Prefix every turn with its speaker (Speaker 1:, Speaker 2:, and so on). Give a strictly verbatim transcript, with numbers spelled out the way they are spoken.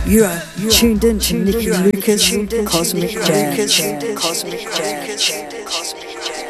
Speaker 1: You are tuned in to Nicky Lucas Cosmic Jam. Cosmic Jam. Cosmic Jam.